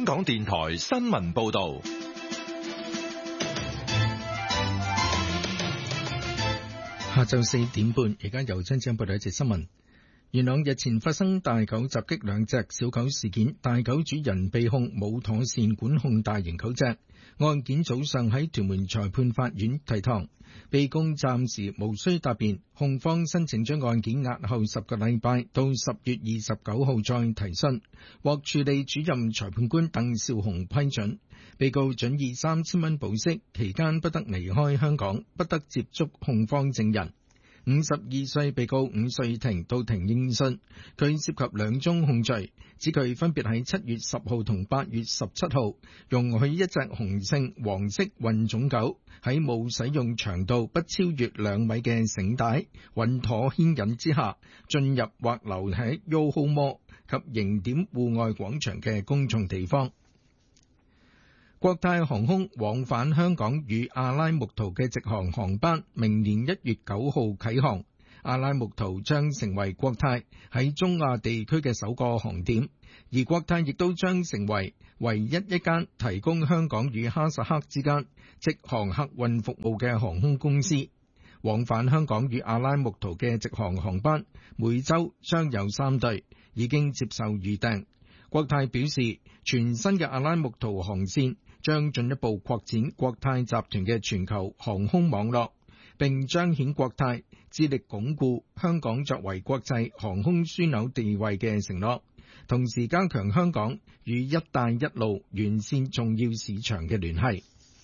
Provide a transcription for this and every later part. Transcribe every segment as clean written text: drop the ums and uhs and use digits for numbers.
港電台新聞報道。 下晝4點半，而家由張子欣報道一節新聞。元朗日前發生大狗襲擊兩隻小狗事件，大狗主人被控冇妥善管控大型狗隻，案件早上喺屯門裁判法院提堂，被告暫時無需答辯，控方申請將案件押後10個禮拜到10月29號再提訊，獲處理主任裁判官鄧兆雄批准，被告准以3000蚊保釋，期間不得離開香港，不得接觸控方證人。52歲被告5歲庭到庭應訊，佢涉及2宗控罪，指佢分別喺7月10號同8月17號容許一隻雄性黃色混種狗喺冇使用長度不超越2米嘅繩帶穩妥牽引之下進入或留喺 YOHO Mall 及迎點戶外廣場嘅公眾地方。國泰航空往返香港與阿拉木圖嘅直航航班明年1月9號啟航，阿拉木圖將成為國泰喺中亞地區嘅首個航點，而國泰亦都將成為唯一一間提供香港與哈薩克之間直航客運服務嘅航空公司。往返香港與阿拉木圖嘅直航航班每週將有3對，已經接受預訂。國泰表示，全新嘅阿拉木圖航線將進一步擴展國泰集團嘅全球航空網絡，並彰顯國泰致力鞏固香港作為國際航空樞紐地位嘅承諾，同時加強香港與一帶一路沿線重要市場嘅聯繫。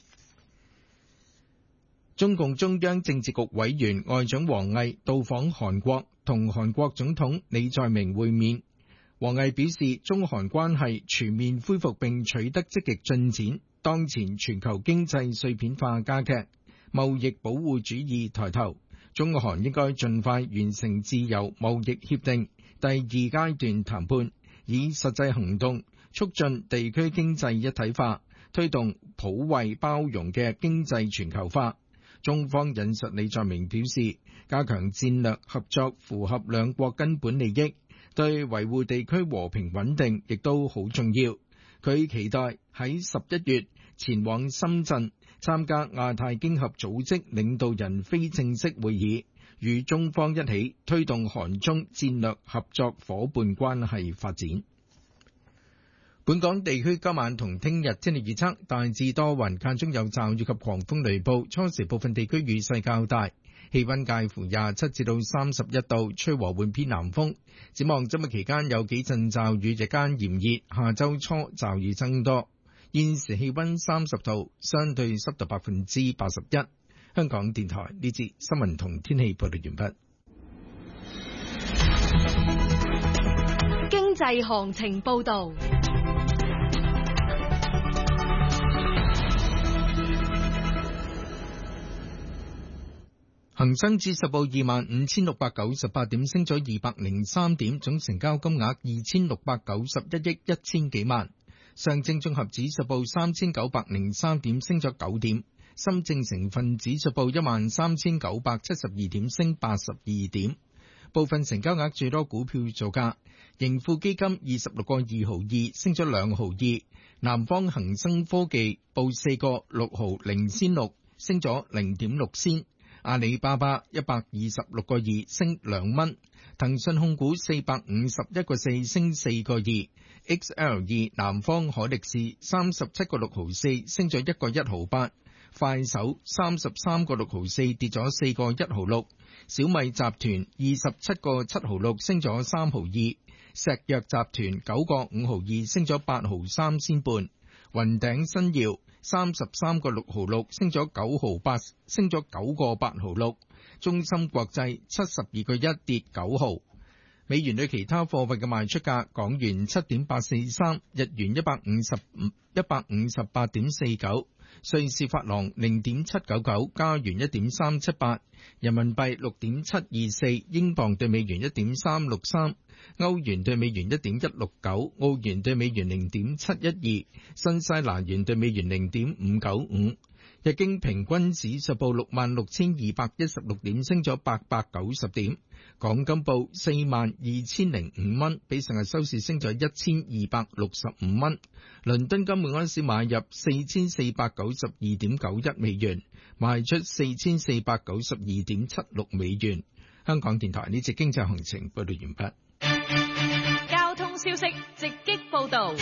中共中央政治局委員外長王毅到訪韓國，同韓國總統李在明會面。王毅表示，中韓關係全面恢復並取得積極進展。當前全球經濟碎片化加劇，貿易保護主義抬頭，中韓應該盡快完成自由貿易協定第2階段談判，以實際行動促進地區經濟一體化，推動普惠包容嘅經濟全球化。中方引述李在明表示，加強戰略合作符合兩國根本利益，對維護地區和平穩定亦都好重要。佢期待喺11月前往深圳參加亞太經合組織領導人非正式會議，與中方一起推動韓中戰略合作夥伴關係發展。本港地區今晚同聽日天氣預測，大致多雲，間中有驟雨及狂風雷暴，初時部分地區雨勢較大，氣溫介乎27至到31度，吹和緩偏南風。展望周末期間有幾陣驟雨，日間炎熱，下周初驟雨增多。現時氣溫30度，相對濕度81%。香港電台呢節新聞同天氣報道完畢。 經濟行情報道。 恒生指數報25,698點，升咗203點，總成交金額2,691億1000幾萬。上證綜合指數報3,903點，升咗9點。深證成分指數報13,972點，升82點。部分成交額最多股票造價：盈富基金26個2毫2，升咗2毫2；南方恒生科技報4個6毫0仙6，升咗0.6仙。阿里巴巴126個2，升2蚊。騰訊控股451個4，升4個2。XL2 南方海力士37個6毫4，升咗1個1毫8。快手33個6毫4，跌咗4個1毫6。小米集團27個7毫6，升咗3毫2。石藥集團9個5毫2，升咗8毫3仙半。雲頂新耀33個6毫6，升咗9毫8，升咗9個8毫6。中芯國際72個1，跌9毫。美元對其他貨幣嘅賣出價：港元7.843，日元158.49，瑞士法郎0.799，加元1.378，人民幣6.724，英鎊對美元1.363，歐元對美元1.169，澳元對美元0.712，新西蘭元對美元0.595。 日經平均指數報66,216點，升咗890點。港金報42,005蚊，比上日收市升咗1,265蚊。倫敦金每盎司買入4,492.91美元，賣出4,492.76美元。香港電台呢節經濟行情報道完畢。 交通消息直擊報道。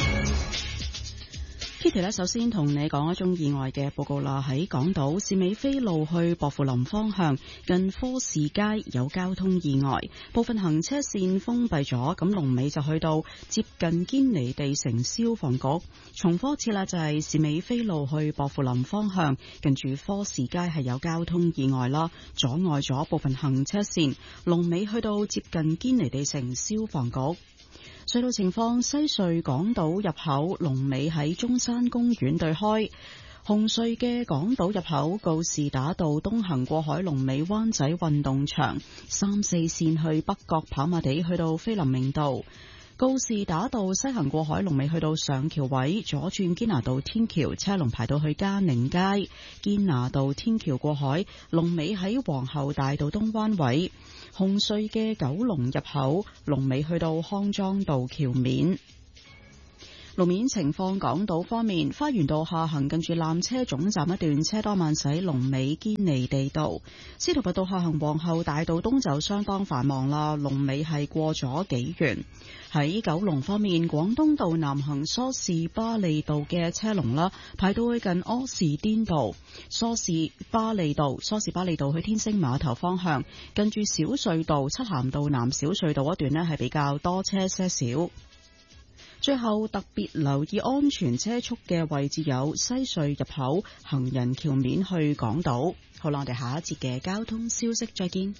Kitty 咧，首先同你講一宗意外嘅報告啦。喺港島士美菲路去薄扶林方向，近科士街有交通意外，部分行車線封閉咗。咁龍尾就去到接近堅尼地城消防局。重複一次啦，就係士美菲路去薄扶林方向，近住科士街係有交通意外啦，阻礙咗部分行車線。龍尾去到接近堅尼地城消防局。隧道情況：西隧港島入口龍尾喺中山公園對開；紅隧嘅港島入口告士打道東行過海龍尾灣仔運動場，3、4線去北角跑馬地去到菲林明道；告士打道西行過海龍尾去到上橋位，左轉堅拿道天橋車龍排到去嘉寧街；堅拿道天橋過海龍尾喺皇后大道東灣位。紅隧嘅九龍入口龍尾去到康莊道橋面。路面情況，港島方面，花園道下行近住纜車總站一段車多慢駛，龍尾堅尼地道；司徒拔道下行皇后大道東就相當繁忙啦，龍尾係過咗紀元。喺九龍方面，廣東道南行梳士巴利道嘅車龍啦，排到去近柯士甸道；梳士巴利道去天星碼頭方向，近住小隧道漆咸道南小隧道一段呢係比較多車些少。最後特別留意安全車速嘅位置有西隧入口、行人橋面去港島。好啦，我哋下一節嘅交通消息再見。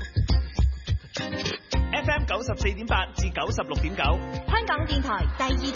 FM 94.8至96.9， 香港電台第二